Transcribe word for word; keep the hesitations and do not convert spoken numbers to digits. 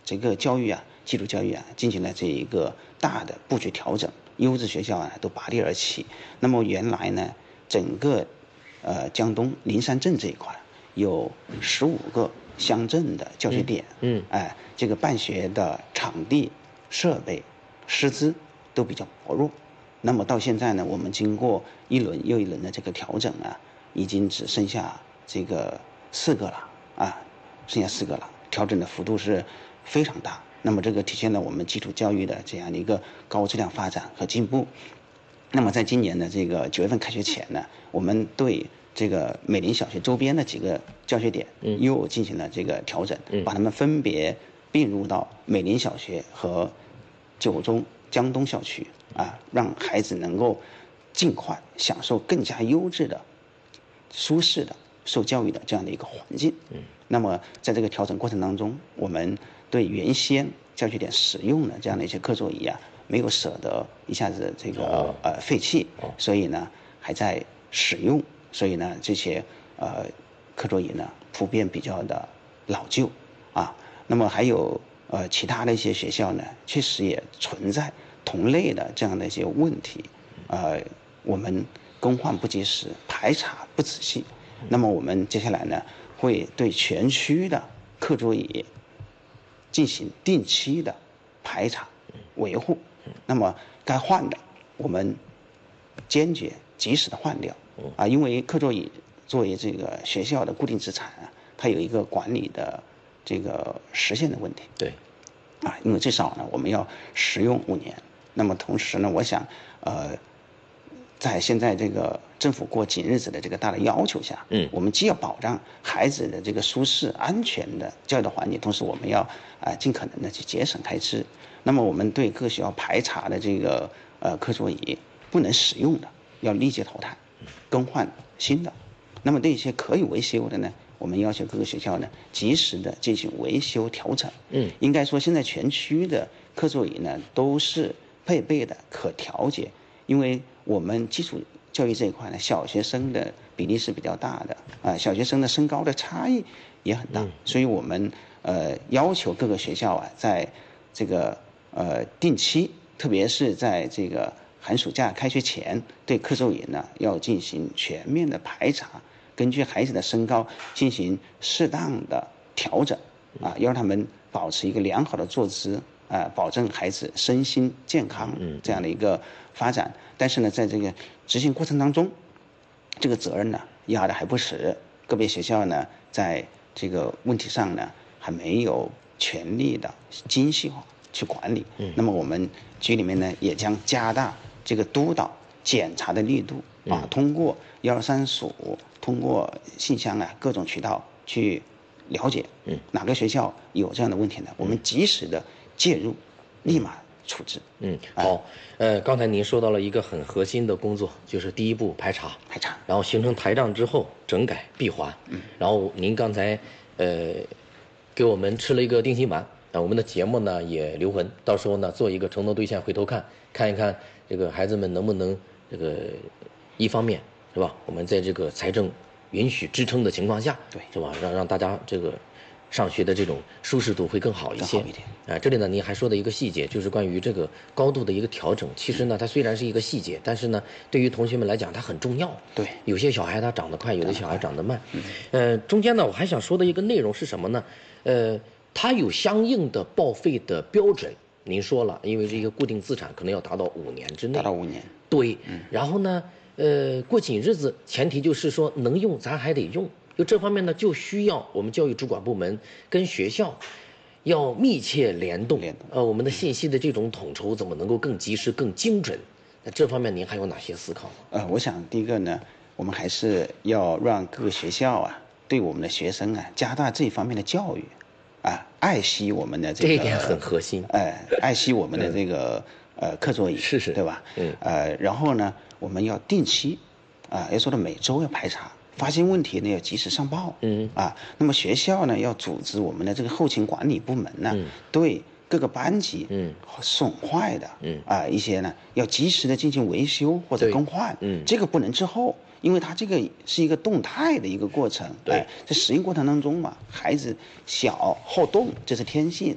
这个教育啊，基础教育啊，进行了这一个大的布局调整，优质学校啊都拔地而起。那么原来呢，整个呃江东灵山镇这一块有十五个乡镇的教学点， 嗯， 哎、呃，这个办学的场地、设备、师资都比较薄弱。那么到现在呢，我们经过一轮又一轮的这个调整啊，已经只剩下这个四个了啊，剩下四个了，调整的幅度是非常大。那么这个体现了我们基础教育的这样的一个高质量发展和进步。那么在今年的这个九月份开学前呢，我们对这个美林小学周边的几个教学点又进行了这个调整，把它们分别并入到美林小学和九中江东校区啊，让孩子能够尽快享受更加优质的、舒适的受教育的这样的一个环境。嗯，那么在这个调整过程当中，我们对原先教学点使用的这样的一些课座椅啊，没有舍得一下子这个、哦、呃废弃，所以呢还在使用，所以呢这些呃课座椅呢普遍比较的老旧啊。那么还有呃其他的一些学校呢，确实也存在同类的这样的一些问题，呃我们更换不及时，排查不仔细。那么我们接下来呢会对全区的课桌椅进行定期的排查维护，那么该换的我们坚决及时的换掉啊，因为课桌椅作为这个学校的固定资产啊，它有一个管理的这个实现的问题。 对， 啊，因为最少呢我们要使用五年。那么同时呢，我想呃，在现在这个政府过紧日子的这个大的要求下，嗯，我们既要保障孩子的这个舒适安全的教育的环境，同时我们要啊、呃、尽可能的去节省开支。那么我们对各学校排查的这个呃课桌椅不能使用的，要立即淘汰，更换新的。那么对一些可以维修的呢，我们要求各个学校呢及时的进行维修调整。嗯，应该说现在全区的课座椅呢都是配备的可调节，因为我们基础教育这一块呢，小学生的比例是比较大的啊、呃，小学生的身高的差异也很大，所以我们呃要求各个学校啊，在这个呃定期，特别是在这个寒暑假开学前，对课座椅呢要进行全面的排查，根据孩子的身高进行适当的调整啊，要让他们保持一个良好的坐姿。啊、呃，保证孩子身心健康这样的一个发展。但是呢，在这个执行过程当中，这个责任呢压得还不实，个别学校呢在这个问题上呢还没有全力的精细化去管理。嗯，那么我们局里面呢也将加大这个督导检查的力度啊，通过幺二三署，通过信箱啊各种渠道去了解，嗯，哪个学校有这样的问题呢？我们及时的介入，立马处置。 嗯，好，呃，刚才您说到了一个很核心的工作，就是第一步排查， 排查， 然后形成台账之后整改闭环。嗯，然后您刚才呃给我们吃了一个定心丸，那我们的节目呢也留魂，到时候呢做一个承诺兑现回头看，看一看这个孩子们能不能这个一方面是吧？我们在这个财政允许支撑的情况下， 对， 是吧？让让大家这个上学的这种舒适度会更好一些。 更好一点。 啊、呃，这里呢，您还说的一个细节，就是关于这个高度的一个调整。其实呢，它虽然是一个细节，但是呢，对于同学们来讲，它很重要。 对， 有些小孩他长得快，有的小孩长得慢。嗯，呃，中间呢，我还想说的一个内容是什么呢？呃，它有相应的报废的标准。您说了，因为这个固定资产可能要达到五年之内。 达到五年。 对，嗯。然后呢，呃，过紧日子，前提就是说能用咱还得用。就这方面呢，就需要我们教育主管部门跟学校要密切联动， 联动呃，我们的信息的这种统筹怎么能够更及时、更精准？那这方面您还有哪些思考吗？ 呃，我想第一个呢，我们还是要让各个学校啊，对我们的学生啊，加大这方面的教育，啊，爱惜我们的这个， 这一点很核心， 呃，爱惜我们的这个、嗯、呃课座椅， 是是， 对吧？ 嗯， 呃，然后呢，我们要定期，啊、呃，要说的每周要排查。发现问题呢要及时上报，嗯啊，那么学校呢要组织我们的这个后勤管理部门呢，嗯、对各个班级，嗯，损坏的，嗯啊一些呢要及时的进行维修或者更换，嗯，这个不能滞后，因为它这个是一个动态的一个过程， 对， 哎，在实验过程当中嘛，孩子小好动这是天性，